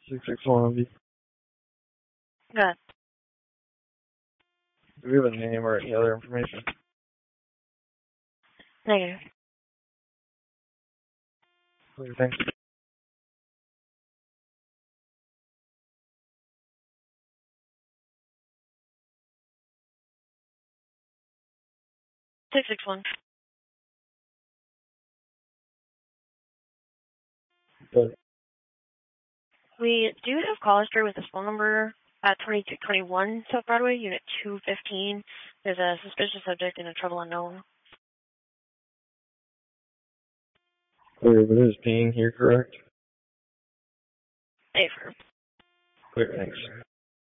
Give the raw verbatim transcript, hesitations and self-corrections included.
six six one B. Good. Do we have a name or any other information? Negative. What do you think? six six one. But We do have call history with this phone number at twenty-two twenty-one South Broadway, Unit two fifteen. There's a suspicious subject in a trouble unknown. clear, but it is paying here, correct? Affirm. Clear, thanks.